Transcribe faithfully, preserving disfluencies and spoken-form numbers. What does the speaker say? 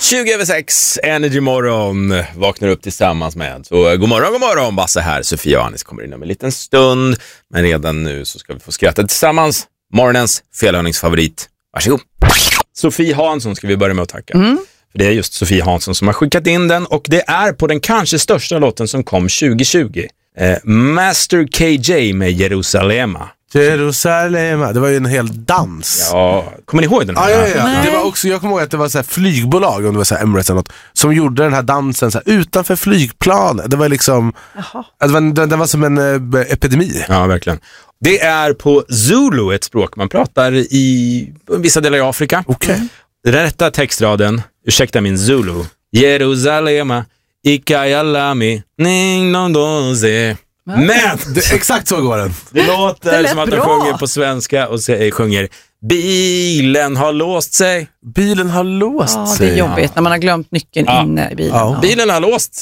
tjugo över sex, Energy Morgon, vaknar upp tillsammans med. Så god morgon, god morgon, Basse här. Sofia och Anis kommer in om en liten stund. Men redan nu så ska vi få skratta tillsammans. Morgonens felhörningsfavorit. Varsågod. Sofie Hansson ska vi börja med att tacka. Mm. För det är just Sofie Hansson som har skickat in den. Och det är på den kanske största låten som kom tjugo tjugo. Eh, Master K J med Jerusalema. Jerusalem, det var ju en hel dans. Ja, kommer ni ihåg den här? Ja, ja, ja. Det var också, jag kommer ihåg att det var så här flygbolag, om det var så här Emirates eller något, som gjorde den här dansen så här, utanför flygplanet. Det var liksom, det var, det, det var som en uh, epidemi. Ja, verkligen. Det är på Zulu, ett språk man pratar i vissa delar i Afrika. Okej. Okay. Den rätta textraden, ursäkta min Zulu. Jerusalema, ikayalami, ning nondoze. Men det, exakt så går den. Det låter det som att bra. de sjunger på svenska och säger, sjunger bilen har låst sig. Bilen har låst ja, sig. Det är jobbigt när man har glömt nyckeln ja. inne i bilen. Ja. Bilen har låst